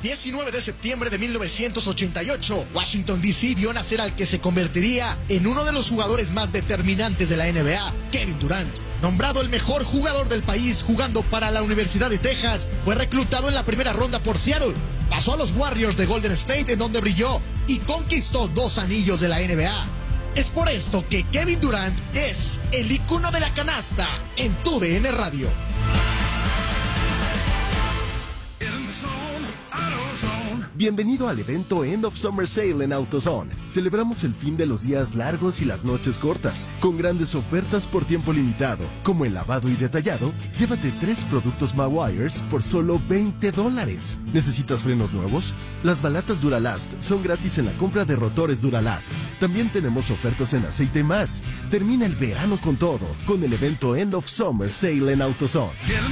19 de septiembre de 1988, Washington D.C. vio nacer al que se convertiría en uno de los jugadores más determinantes de la NBA, Kevin Durant. Nombrado el mejor jugador del país jugando para la Universidad de Texas, fue reclutado en la primera ronda por Seattle. Pasó a los Warriors de Golden State, en donde brilló y conquistó 2 anillos de la NBA. Es por esto que Kevin Durant es el ícono de la canasta en TUDN Radio. Bienvenido al evento End of Summer Sale en AutoZone. Celebramos el fin de los días largos y las noches cortas, con grandes ofertas por tiempo limitado. Como el lavado y detallado, llévate 3 productos Mawires por solo $20. ¿Necesitas frenos nuevos? Las balatas Duralast son gratis en la compra de rotores Duralast. También tenemos ofertas en aceite y más. Termina el verano con todo, con el evento End of Summer Sale en AutoZone.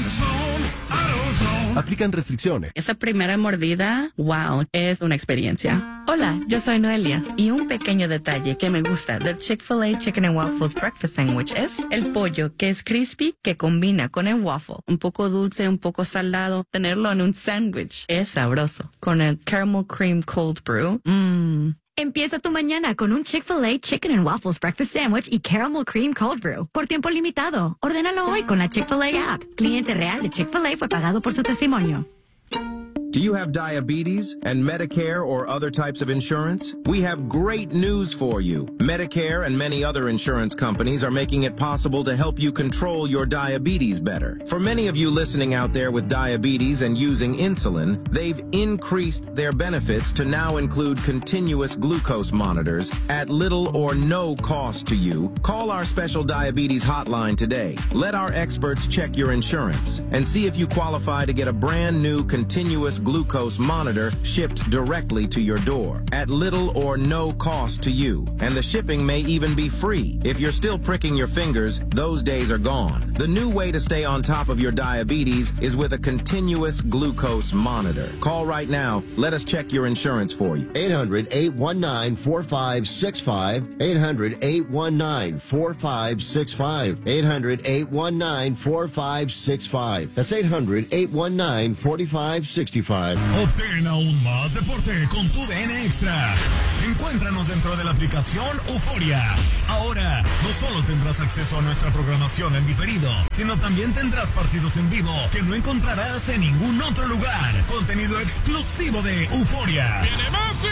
Aplican restricciones. Esa primera mordida, wow, es una experiencia. Hola, yo soy Noelia. Y un pequeño detalle que me gusta del Chick-fil-A Chicken and Waffles Breakfast Sandwich es el pollo, que es crispy, que combina con el waffle. Un poco dulce, un poco salado. Tenerlo en un sándwich es sabroso. Con el Caramel Cream Cold Brew, Empieza tu mañana con un Chick-fil-A Chicken and Waffles Breakfast Sandwich y Caramel Cream Cold Brew. Por tiempo limitado. Ordénalo hoy con la Chick-fil-A app. Cliente real de Chick-fil-A fue pagado por su testimonio. Do you have diabetes and Medicare or other types of insurance? We have great news for you. Medicare and many other insurance companies are making it possible to help you control your diabetes better. For many of you listening out there with diabetes and using insulin, they've increased their benefits to now include continuous glucose monitors at little or no cost to you. Call our special diabetes hotline today. Let our experts check your insurance and see if you qualify to get a brand new continuous glucose monitor shipped directly to your door at little or no cost to you. And the shipping may even be free. If you're still pricking your fingers, those days are gone. The new way to stay on top of your diabetes is with a continuous glucose monitor. Call right now. Let us check your insurance for you. 800-819-4565. 800-819-4565. 800-819-4565. That's 800-819-4565. Obtén aún más deporte con TUDN Extra. Encuéntranos dentro de la aplicación Euforia. Ahora, no solo tendrás acceso a nuestra programación en diferido, sino también tendrás partidos en vivo que no encontrarás en ningún otro lugar. Contenido exclusivo de Euforia. ¡Viene Maxi!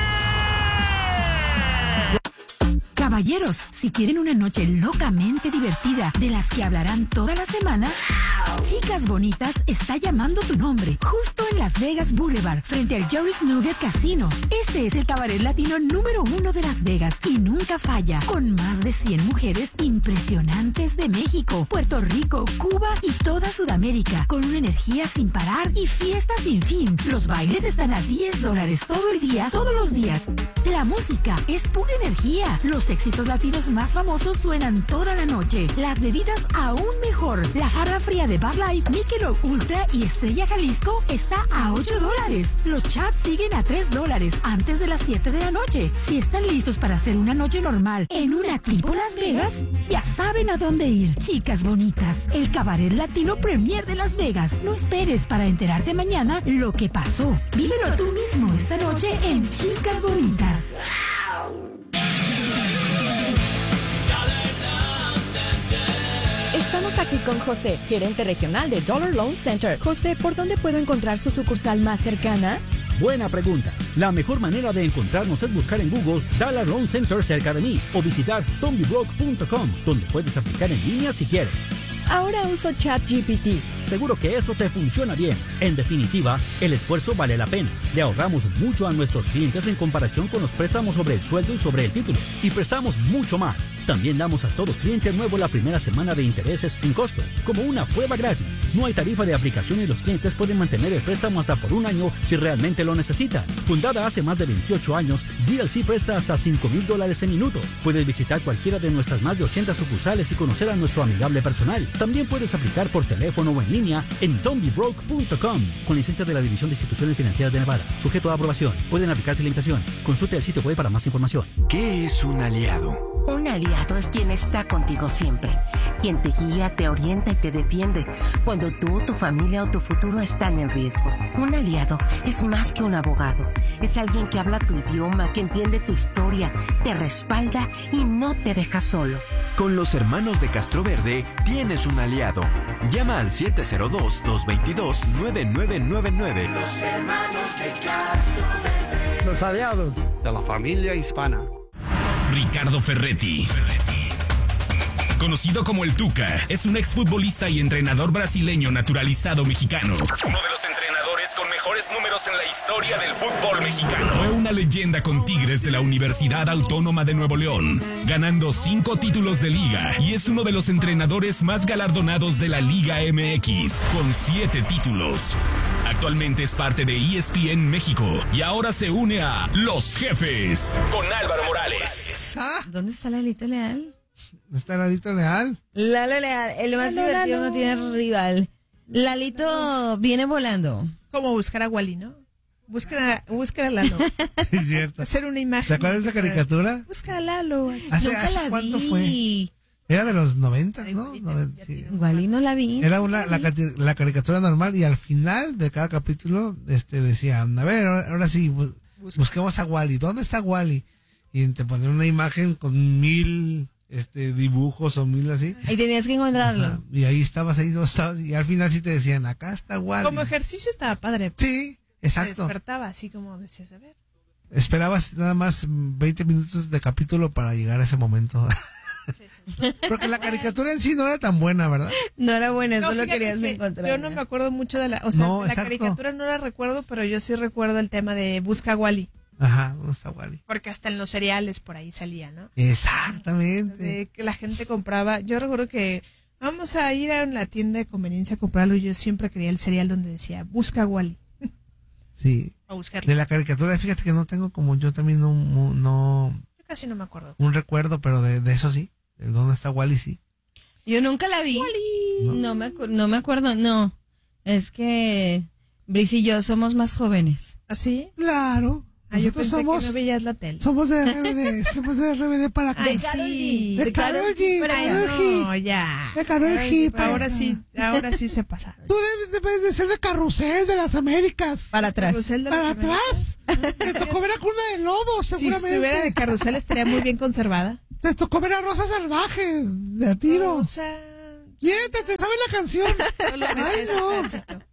Caballeros, si quieren una noche locamente divertida de las que hablarán toda la semana, Chicas Bonitas está llamando tu nombre, justo en Las Vegas Boulevard, frente al Joris Nugget Casino. Este es el cabaret latino número 1 de Las Vegas y nunca falla, con más de 100 mujeres impresionantes de México, Puerto Rico, Cuba y toda Sudamérica, con una energía sin parar y fiesta sin fin. Los bailes están a $10 todo el día, todos los días. La música es pura energía. Los éxitos latinos más famosos suenan toda la noche. Las bebidas aún mejor. La jarra fría de Bud Light, Michelob Ultra y Estrella Jalisco está a $8. Los chats siguen a $3 antes de las 7 de la noche. Si están listos para hacer una noche normal en una tipo Las Vegas, ya saben a dónde ir. Chicas Bonitas, el cabaret latino premier de Las Vegas. No esperes para enterarte mañana lo que pasó. Vívelo tú mismo esta noche en Chicas Bonitas. Estamos aquí con José, gerente regional de Dollar Loan Center. José, ¿por dónde puedo encontrar su sucursal más cercana? Buena pregunta. La mejor manera de encontrarnos es buscar en Google Dollar Loan Center cerca de mí o visitar tombybroke.com, donde puedes aplicar en línea si quieres. Ahora uso ChatGPT. Seguro que eso te funciona bien. En definitiva, el esfuerzo vale la pena. Le ahorramos mucho a nuestros clientes en comparación con los préstamos sobre el sueldo y sobre el título. Y prestamos mucho más. También damos a todo cliente nuevo la primera semana de intereses sin costo, como una prueba gratis. No hay tarifa de aplicación y los clientes pueden mantener el préstamo hasta por un año si realmente lo necesitan. Fundada hace más de 28 años, GLC presta hasta $5,000 en minuto. Puedes visitar cualquiera de nuestras más de 80 sucursales y conocer a nuestro amigable personal. También puedes aplicar por teléfono o en línea en tombybroke.com, con licencia de la División de Instituciones Financieras de Nevada. Sujeto a aprobación. Pueden aplicarse limitaciones. Consulte el sitio web para más información. ¿Qué es un aliado? Un aliado es quien está contigo siempre, quien te guía, te orienta y te defiende cuando tú, tu familia o tu futuro están en riesgo. Un aliado es más que un abogado, es alguien que habla tu idioma, que entiende tu historia, te respalda y no te deja solo. Con los hermanos de Castroverde tienes un aliado. Llama al 702-222-9999. Los hermanos de Castroverde. Los aliados de la familia hispana. Ricardo Ferretti, conocido como el Tuca, es un exfutbolista y entrenador brasileño naturalizado mexicano. Uno de los entrenadores con mejores números en la historia del fútbol mexicano. Fue una leyenda con Tigres de la Universidad Autónoma de Nuevo León, ganando 5 títulos de liga, y es uno de los entrenadores más galardonados de la Liga MX, con 7 títulos. Actualmente es parte de ESPN México y ahora se une a Los Jefes con Álvaro Morales. ¿Dónde está Lalito Leal? ¿Dónde está Lalito Leal? Lalo Leal, el más divertido, no tiene rival. Lalito viene volando. Como buscar a Wally, ¿no? Busca a Lalo. Es cierto. Hacer una imagen. ¿Te acuerdas de esa caricatura? Busca a Lalo. ¿Hace cuánto fue? Era de los 90, ¿no? Sí. Wally no la vi. Era la caricatura normal y al final de cada capítulo decía, a ver, ahora sí, busquemos a Wally. ¿Dónde está Wally? Y te ponían una imagen con 1000 dibujos o 1000 así. Y tenías que encontrarlo. Ajá. Y ahí estabas, y al final sí te decían, acá está Wally. Como ejercicio estaba padre. Sí, exacto. Te despertaba así como decías, a ver. Esperabas nada más 20 minutos de capítulo para llegar a ese momento. Sí. Porque la caricatura en sí no era tan buena, ¿verdad? No era buena, eso lo querías encontrar. Yo no me acuerdo mucho de la caricatura no la recuerdo, pero yo sí recuerdo el tema de Busca a Wally. Ajá, ¿dónde está Wally? Porque hasta en los cereales por ahí salía, ¿no? Exactamente. De que la gente compraba, yo recuerdo que vamos a ir a la tienda de conveniencia a comprarlo y yo siempre quería el cereal donde decía Busca a Wally. Sí. A buscarlo. De la caricatura, fíjate que no tengo como yo también no yo casi no me acuerdo. Un recuerdo, pero de eso sí. ¿De dónde está Wally? Sí. Yo nunca la vi. No me acuerdo, no. Es que Brice y yo somos más jóvenes. ¿Ah, sí? Claro. Yo pensé que no veías la tele. Somos de RBD, somos de RBD para acá. Ay, sí. De Karol G. No, ya. De Karol G. Ahora sí se pasaron. Tú debes de ser de Carrusel de las Américas. Para atrás. Para atrás. Te tocó ver a Cuna de Lobos, seguramente. Si estuviera de Carrusel estaría muy bien conservada. Te tocó ver a Rosa Salvaje, de a tiro. Rosa... Siéntate, ¿sabes la canción? Ay, no.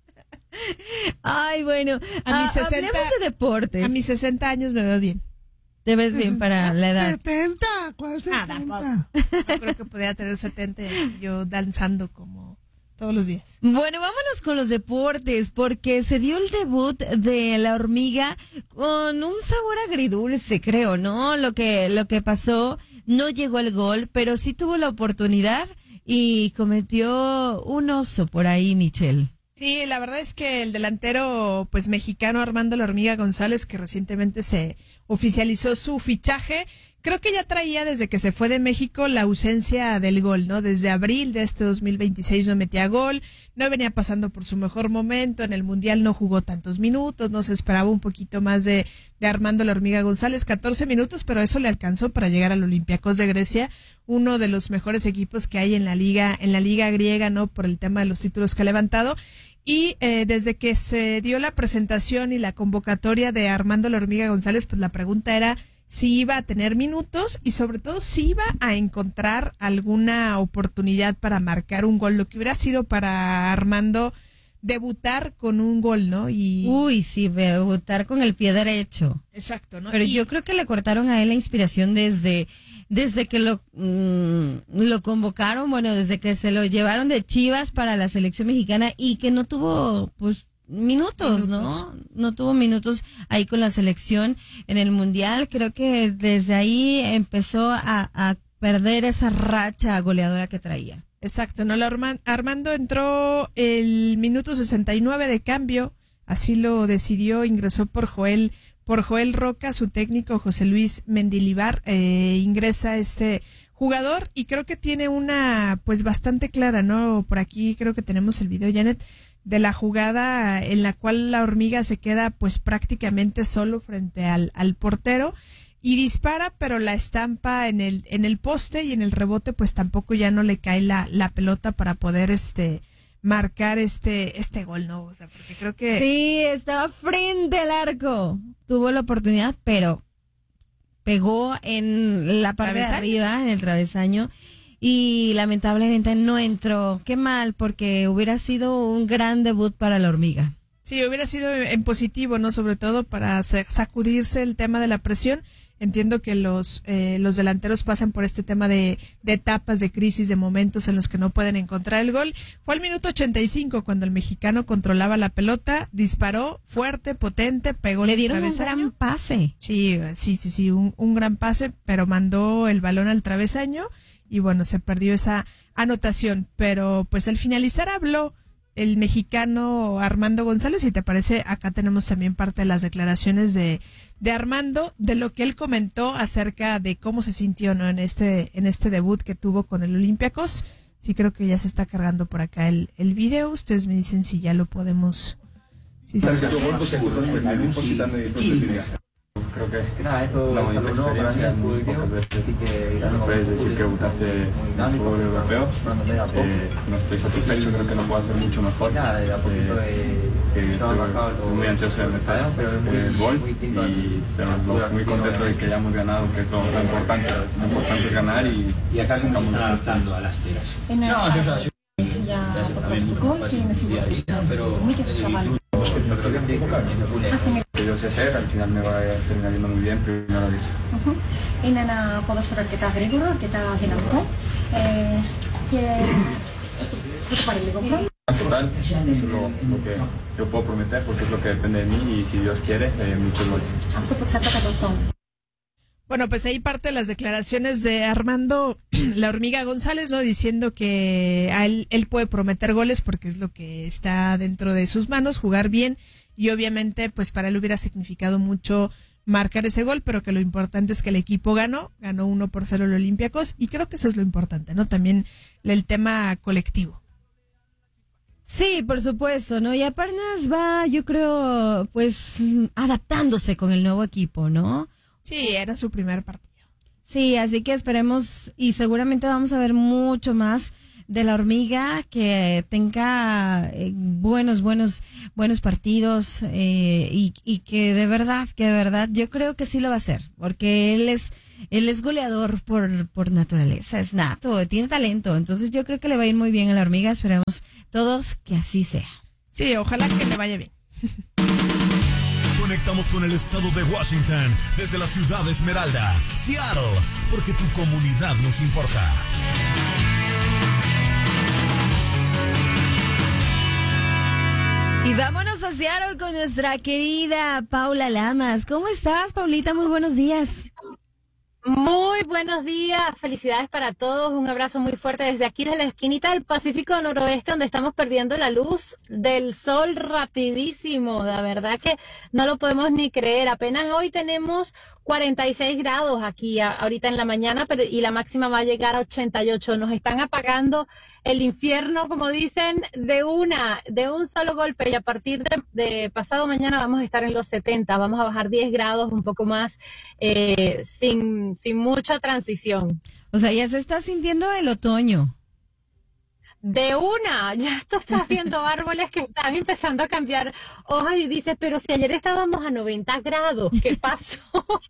Ay, bueno, hablemos de deportes. A mis 60 años me veo bien. Te ves bien para la edad. 70, ¿cuál 70? No creo que podía tener 70 yo danzando como todos los días. Bueno, vámonos con los deportes, porque se dio el debut de la hormiga con un sabor agridulce, creo, ¿no? Lo que pasó, no llegó al gol, pero sí tuvo la oportunidad y cometió un oso por ahí, Michelle. Sí, la verdad es que el delantero pues mexicano Armando La Hormiga González, que recientemente se oficializó su fichaje, creo que ya traía desde que se fue de México la ausencia del gol, ¿no? Desde abril de este 2026 no metía gol, no venía pasando por su mejor momento, en el Mundial no jugó tantos minutos, no se esperaba un poquito más de Armando La Hormiga González, 14 minutos, pero eso le alcanzó para llegar al Olympiacos de Grecia, uno de los mejores equipos que hay en la liga griega, ¿no? Por el tema de los títulos que ha levantado. Y desde que se dio la presentación y la convocatoria de Armando La Hormiga González, pues la pregunta era si iba a tener minutos y sobre todo si iba a encontrar alguna oportunidad para marcar un gol, lo que hubiera sido para Armando debutar con un gol, ¿no? Uy, sí, debutar con el pie derecho. Exacto, ¿no? Pero yo creo que le cortaron a él la inspiración desde que lo convocaron, bueno, desde que se lo llevaron de Chivas para la selección mexicana y que no tuvo, pues, minutos, ¿no? No tuvo minutos ahí con la selección en el Mundial. Creo que desde ahí empezó a perder esa racha goleadora que traía. Exacto, ¿no? Armando entró el minuto 69 de cambio, así lo decidió, ingresó por Joel Roca, su técnico José Luis Mendilibar, ingresa este jugador y creo que tiene una pues bastante clara, ¿no? Por aquí creo que tenemos el video, Janet, de la jugada en la cual la hormiga se queda pues prácticamente solo frente al portero y dispara, pero la estampa en el poste, y en el rebote pues tampoco ya no le cae la pelota para poder marcar este gol, ¿no? O sea, porque creo que sí, estaba frente al arco. Tuvo la oportunidad, pero pegó en la parte de arriba, en el travesaño, y lamentablemente no entró. Qué mal, porque hubiera sido un gran debut para la hormiga. Sí, hubiera sido en positivo, ¿no? Sobre todo para sacudirse el tema de la presión. Entiendo que los delanteros pasan por este tema de etapas, de crisis, de momentos en los que no pueden encontrar el gol. Fue al minuto 85 cuando el mexicano controlaba la pelota, disparó fuerte, potente, pegó. Le dieron un gran pase. Sí, un gran pase, pero mandó el balón al travesaño y bueno, se perdió esa anotación. Pero pues al finalizar habló el mexicano Armando González, y te parece, acá tenemos también parte de las declaraciones de Armando, de lo que él comentó acerca de cómo se sintió, ¿no? en este debut que tuvo con el Olympiacos. Sí, creo que ya se está cargando por acá el video. Ustedes me dicen si ya lo podemos. Sí, creo que la bonita experiencia, pocas veces no puedes decir que debutaste en el fútbol europeo. No estoy satisfecho, creo que no puedo hacer mucho mejor. Estoy muy ansioso de meter el gol y pero muy contento de que hayamos ganado, que es lo importante. Lo importante es ganar y acá estamos adaptando a las tiras. Que yo sé hacer, al final me va a terminar yendo muy bien, primero dicho. Είναι ποδοσφαιρικά γρήγορο, αρκετά δυναμικό. Και θα πάρει λίγο χρόνο. Natural, eso es lo que yo puedo prometer porque es lo que depende de mí y si Dios quiere, muchos goles. Αυτό που θα καταφέρω. Bueno, pues ahí parte de las declaraciones de Armando La Hormiga González, ¿no? Diciendo que a él puede prometer goles porque es lo que está dentro de sus manos, jugar bien, y obviamente pues para él hubiera significado mucho marcar ese gol, pero que lo importante es que el equipo ganó 1-0 el Olympiacos, y creo que eso es lo importante, ¿no? También el tema colectivo. Sí, por supuesto, ¿no? Y apenas va, yo creo, pues adaptándose con el nuevo equipo, ¿no? Sí, era su primer partido. Sí, así que esperemos y seguramente vamos a ver mucho más de la hormiga, que tenga buenos partidos y que de verdad yo creo que sí lo va a hacer, porque él es goleador por naturaleza, es nato, tiene talento, entonces yo creo que le va a ir muy bien a la hormiga, esperemos todos que así sea. Sí, ojalá que le vaya bien. Conectamos con el estado de Washington desde la ciudad de Esmeralda, Seattle, porque tu comunidad nos importa. Y vámonos a Seattle con nuestra querida Paula Lamas. ¿Cómo estás, Paulita? Muy buenos días. Muy buenos días, felicidades para todos, un abrazo muy fuerte desde aquí, desde la esquinita del Pacífico Noroeste, donde estamos perdiendo la luz del sol rapidísimo, la verdad que no lo podemos ni creer, apenas hoy tenemos 46 grados aquí ahorita en la mañana, y la máxima va a llegar a 88, nos están apagando el infierno, como dicen, de un solo golpe, y a partir de pasado mañana vamos a estar en los 70, vamos a bajar 10 grados, un poco más, sin mucha transición. O sea, ya se está sintiendo el otoño. Ya tú estás viendo árboles que están empezando a cambiar hojas y dices, pero si ayer estábamos a 90 grados, ¿qué pasó?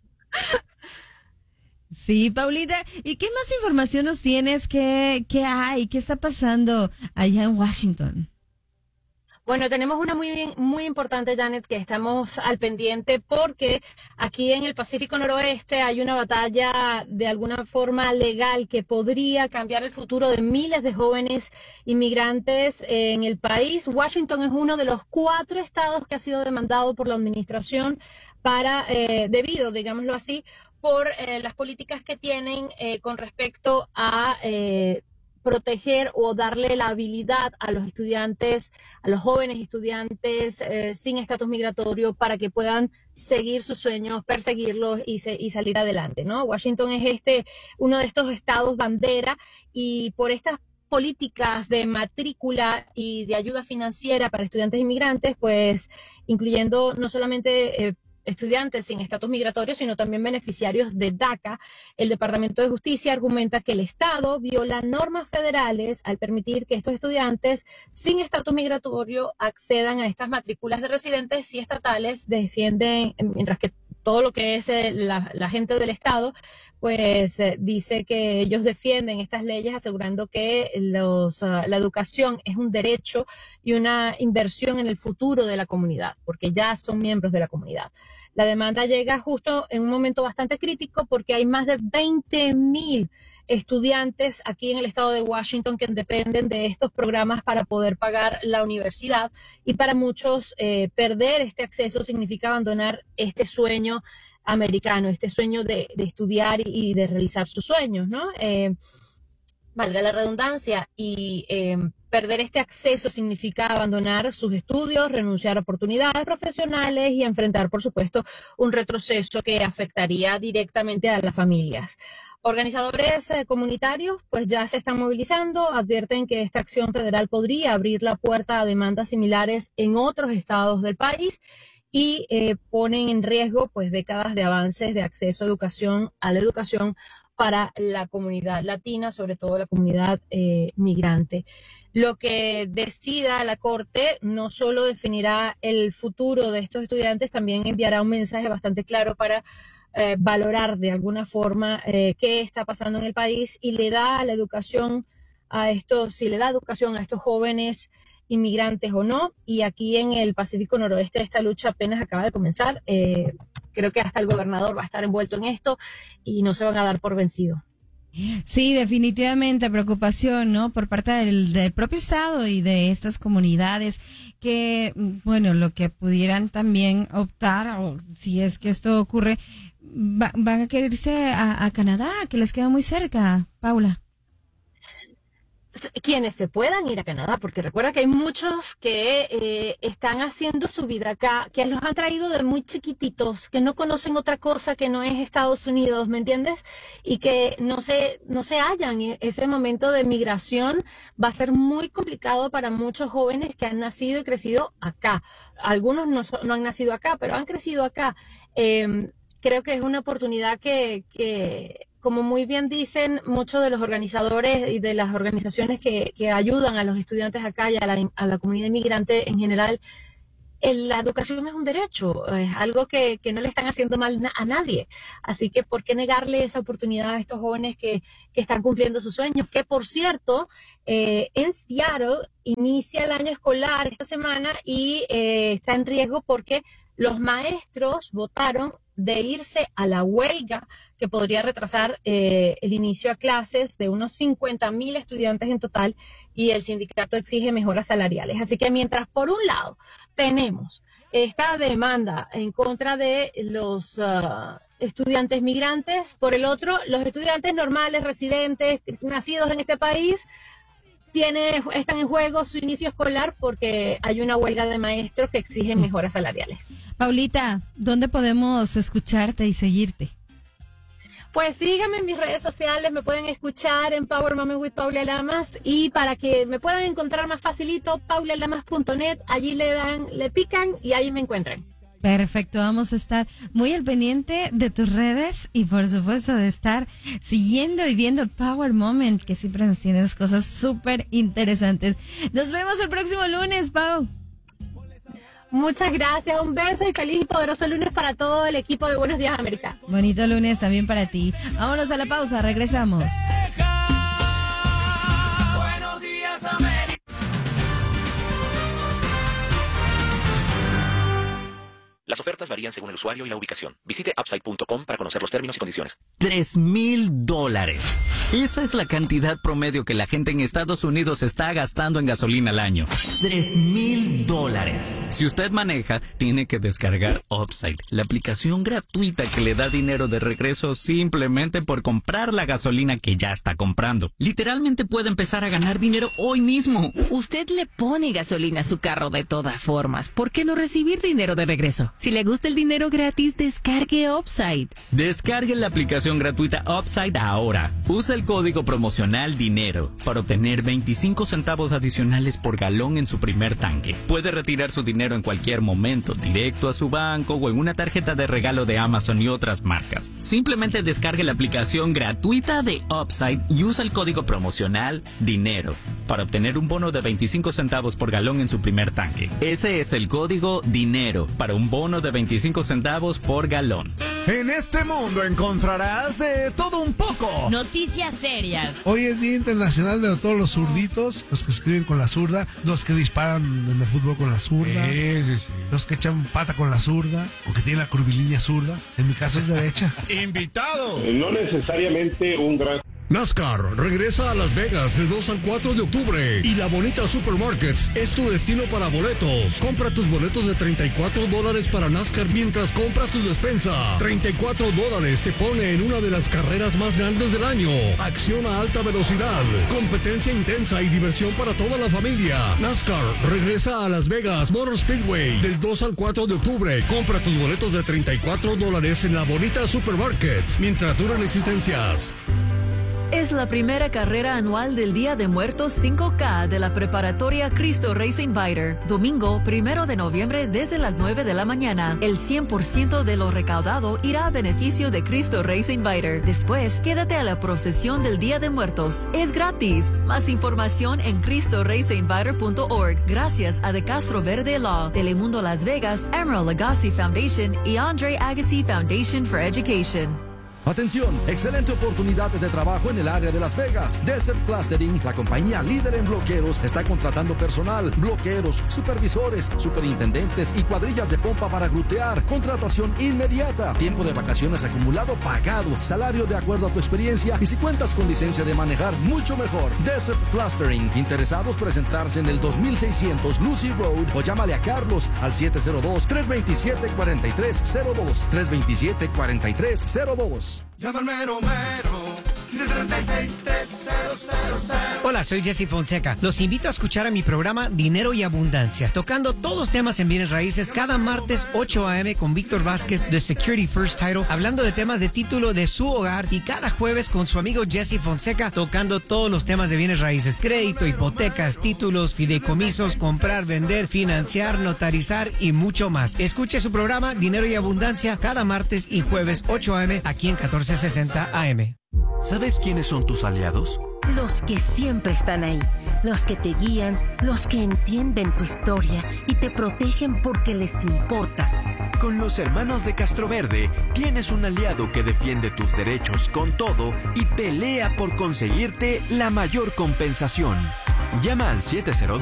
Sí, Paulita, ¿y qué más información nos tienes? ¿Qué hay? ¿Qué está pasando allá en Washington? Bueno, tenemos una muy importante, Janet, que estamos al pendiente porque aquí en el Pacífico Noroeste hay una batalla de alguna forma legal que podría cambiar el futuro de miles de jóvenes inmigrantes en el país. Washington es uno de los 4 estados que ha sido demandado por la administración debido, digámoslo así, por las políticas que tienen con respecto a proteger o darle la habilidad a los estudiantes, a los jóvenes estudiantes sin estatus migratorio para que puedan seguir sus sueños, perseguirlos y salir adelante, ¿no? Washington es uno de estos estados bandera, y por estas políticas de matrícula y de ayuda financiera para estudiantes inmigrantes, pues incluyendo no solamente estudiantes sin estatus migratorio, sino también beneficiarios de DACA. El Departamento de Justicia argumenta que el Estado viola normas federales al permitir que estos estudiantes sin estatus migratorio accedan a estas matrículas de residentes y estatales. Defienden, mientras que todo lo que es la gente del Estado, pues dice que ellos defienden estas leyes asegurando que la educación es un derecho y una inversión en el futuro de la comunidad, porque ya son miembros de la comunidad. La demanda llega justo en un momento bastante crítico porque hay más de 20,000 estudiantes aquí en el estado de Washington que dependen de estos programas para poder pagar la universidad, y para muchos perder este acceso significa abandonar este sueño americano, este sueño de estudiar y de realizar sus sueños, ¿no? Valga la redundancia, y perder este acceso significa abandonar sus estudios, renunciar a oportunidades profesionales y enfrentar, por supuesto, un retroceso que afectaría directamente a las familias. Organizadores comunitarios pues ya se están movilizando, advierten que esta acción federal podría abrir la puerta a demandas similares en otros estados del país y ponen en riesgo pues décadas de avances de acceso a la educación para la comunidad latina, sobre todo la comunidad migrante. Lo que decida la Corte no solo definirá el futuro de estos estudiantes, también enviará un mensaje bastante claro para valorar de alguna forma qué está pasando en el país y le da la educación a estos, si le da educación a estos jóvenes inmigrantes o no. Y aquí en el Pacífico Noroeste esta lucha apenas acaba de comenzar. Creo que hasta el gobernador va a estar envuelto en esto y no se van a dar por vencido. Sí, definitivamente preocupación, ¿no? Por parte del propio estado y de estas comunidades que, bueno, lo que pudieran también optar, o si es que esto ocurre, van a querer irse a Canadá, que les queda muy cerca, Paula. Quienes se puedan ir a Canadá, porque recuerda que hay muchos que están haciendo su vida acá, que los han traído de muy chiquititos, que no conocen otra cosa que no es Estados Unidos, ¿me entiendes? Y que no se hallan. Ese momento de migración va a ser muy complicado para muchos jóvenes que han nacido y crecido acá. Algunos no han nacido acá, pero han crecido acá. Creo que es una oportunidad que como muy bien dicen muchos de los organizadores y de las organizaciones que ayudan a los estudiantes acá y a la comunidad inmigrante en general, la educación es un derecho, es algo que no le están haciendo mal a nadie. Así que, ¿por qué negarle esa oportunidad a estos jóvenes que están cumpliendo sus sueños? Que, por cierto, en Seattle inicia el año escolar esta semana y está en riesgo porque los maestros votaron de irse a la huelga que podría retrasar el inicio a clases de unos 50,000 estudiantes en total, y el sindicato exige mejoras salariales. Así que mientras por un lado tenemos esta demanda en contra de los estudiantes migrantes, por el otro los estudiantes normales, residentes, nacidos en este país, están en juego su inicio escolar porque hay una huelga de maestros que exigen mejoras salariales. Paulita, ¿dónde podemos escucharte y seguirte? Pues síganme en mis redes sociales, me pueden escuchar en Power Moment with Paula Lamas, y para que me puedan encontrar más facilito, paulalamas.net, allí le pican y ahí me encuentran. Perfecto, vamos a estar muy al pendiente de tus redes y por supuesto de estar siguiendo y viendo Power Moment, que siempre nos tienes cosas súper interesantes. Nos vemos el próximo lunes, Pau. Muchas gracias, un beso y feliz y poderoso lunes para todo el equipo de Buenos Días América. Bonito lunes también para ti. Vámonos a la pausa, regresamos. Buenos Días América. Las ofertas varían según el usuario y la ubicación. Visite Upside.com para conocer los términos y condiciones. $3,000. Esa es la cantidad promedio que la gente en Estados Unidos está gastando en gasolina al año. $3,000. Si usted maneja, tiene que descargar Upside, la aplicación gratuita que le da dinero de regreso simplemente por comprar la gasolina que ya está comprando. Literalmente puede empezar a ganar dinero hoy mismo. Usted le pone gasolina a su carro de todas formas. ¿Por qué no recibir dinero de regreso? Si le gusta el dinero gratis, descargue Upside. Descargue la aplicación gratuita Upside ahora. Usa el código promocional DINERO para obtener 25 centavos adicionales por galón en su primer tanque. Puede retirar su dinero en cualquier momento, directo a su banco o en una tarjeta de regalo de Amazon y otras marcas. Simplemente descargue la aplicación gratuita de Upside y usa el código promocional DINERO para obtener un bono de 25 centavos por galón en su primer tanque. Ese es el código DINERO para un bono de 25 centavos por galón. En este mundo encontrarás de todo un poco. Noticias serias. Hoy es Día Internacional de todos los zurditos, los que escriben con la zurda, los que disparan en el fútbol con la zurda, los que echan pata con la zurda, o que tienen la curvilínea zurda. En mi caso es derecha. ¡Invitado! No necesariamente un gran... NASCAR regresa a Las Vegas del 2 al 4 de octubre y La Bonita Supermarkets es tu destino para boletos. Compra tus boletos de $34 para NASCAR mientras compras tu despensa. $34 te pone en una de las carreras más grandes del año. Acción a alta velocidad, competencia intensa y diversión para toda la familia. NASCAR regresa a Las Vegas Motor Speedway del 2 al 4 de octubre. Compra tus boletos de $34 en La Bonita Supermarkets mientras duran existencias. Es la primera carrera anual del Día de Muertos 5K de la preparatoria Cristo Racing Fighter. Domingo 1 de noviembre desde las 9 de la mañana. El 100% de lo recaudado irá a beneficio de Cristo Racing Fighter. Después, quédate a la procesión del Día de Muertos. Es gratis. Más información en CristoRacingFighter.org. Gracias a De Castro Verde Law, Telemundo Las Vegas, Emerald Lagasse Foundation y Andre Agassi Foundation for Education. Atención, excelente oportunidad de trabajo en el área de Las Vegas. Desert Plastering, la compañía líder en bloqueros, está contratando personal, bloqueros, supervisores, superintendentes y cuadrillas de pompa para grutear. Contratación inmediata, tiempo de vacaciones acumulado pagado, salario de acuerdo a tu experiencia y si cuentas con licencia de manejar, mucho mejor. Desert Plastering, interesados presentarse en el 2600 Lucy Road o llámale a Carlos al 702-327-4302, 327-4302. Llama al mero mero, 736-3000. Hola, soy Jesse Fonseca. Los invito a escuchar a mi programa Dinero y Abundancia, tocando todos los temas en bienes raíces cada martes 8 a.m. con Víctor Vázquez de Security First Title, hablando de temas de título de su hogar, y cada jueves con su amigo Jesse Fonseca, tocando todos los temas de bienes raíces, crédito, hipotecas, títulos, fideicomisos, comprar, vender, financiar, notarizar y mucho más. Escuche su programa Dinero y Abundancia cada martes y jueves 8 a.m. aquí en 1460 AM. ¿Sabes quiénes son tus aliados? Los que siempre están ahí, los que te guían, los que entienden tu historia y te protegen porque les importas. Con los hermanos de Castroverde tienes un aliado que defiende tus derechos con todo y pelea por conseguirte la mayor compensación. Llama al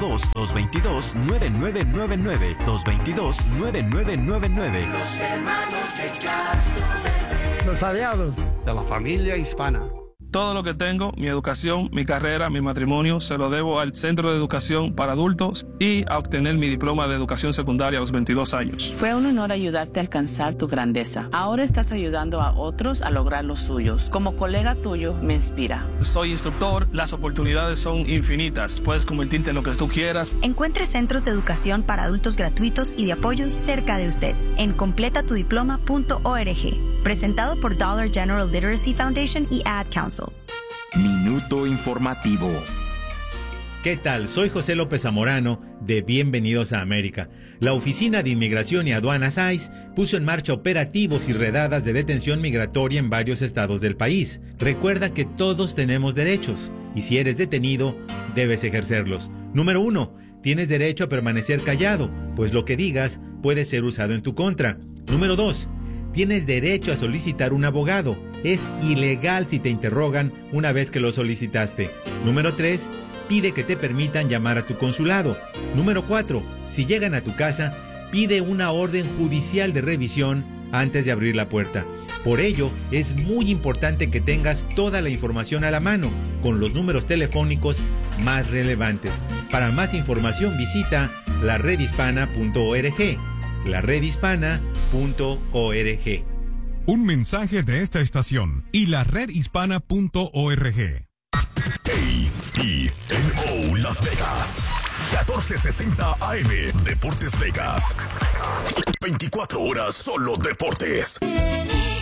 702-222-9999, 222-9999. Los hermanos de Castroverde. Los aliados de la familia hispana. Todo lo que tengo, mi educación, mi carrera, mi matrimonio, se lo debo al Centro de Educación para Adultos y a obtener mi diploma de educación secundaria a los 22 años. Fue un honor ayudarte a alcanzar tu grandeza. Ahora estás ayudando a otros a lograr los suyos. Como colega tuyo, me inspira. Soy instructor, las oportunidades son infinitas. Puedes convertirte en lo que tú quieras. Encuentre centros de educación para adultos gratuitos y de apoyo cerca de usted en completatudiploma.org. Presentado por Dollar General Literacy Foundation y Ad Council. Minuto informativo. ¿Qué tal? Soy José López Zamorano de Bienvenidos a América. La Oficina de Inmigración y Aduanas ICE puso en marcha operativos y redadas de detención migratoria en varios estados del país. Recuerda que todos tenemos derechos y si eres detenido, debes ejercerlos. Número 1. Tienes derecho a permanecer callado, pues lo que digas puede ser usado en tu contra. Número 2. Tienes derecho a solicitar un abogado. Es ilegal si te interrogan una vez que lo solicitaste. Número 3. Pide que te permitan llamar a tu consulado. Número 4. Si llegan a tu casa, pide una orden judicial de revisión antes de abrir la puerta. Por ello, es muy importante que tengas toda la información a la mano, con los números telefónicos más relevantes. Para más información visita laredhispana.org. laredhispana.org. Un mensaje de esta estación y laredhispana.org. Hey, WINO Las Vegas. 1460 AM. Deportes Vegas. 24 horas solo deportes.